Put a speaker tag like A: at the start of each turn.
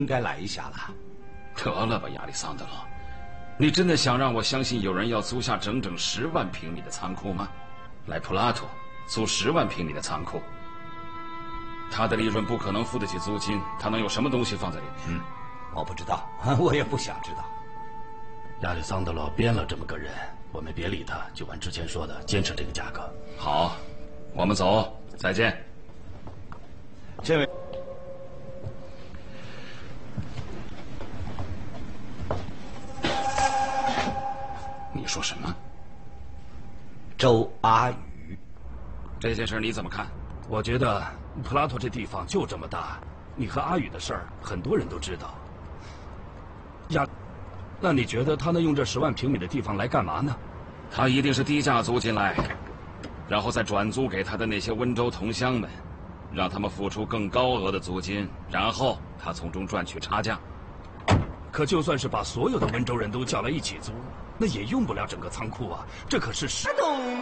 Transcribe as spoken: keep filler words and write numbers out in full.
A: 应该来一下了。
B: 得了吧，亚历桑德罗，你真的想让我相信有人要租下整整十万平米的仓库吗？来普拉图租十万平米的仓库，他的利润不可能付得起租金，他能有什么东西放在里面？
A: 嗯，我不知道，我也不想知道。
C: 亚历桑德罗编了这么个人，我们别理他，就按之前说的，坚持这个价格。
B: 好，我们走，再见。
A: 这位。
B: 你说什么？
A: 周阿宇，
B: 这件事你怎么看？
C: 我觉得普拉托这地方就这么大，你和阿宇的事儿很多人都知道。亚，那你觉得他能用这十万平米的地方来干嘛呢？
B: 他一定是低价租进来，然后再转租给他的那些温州同乡们，让他们付出更高额的租金，然后他从中赚取差价。
C: 可就算是把所有的温州人都叫来一起租，那也用不了整个仓库啊！这可是十。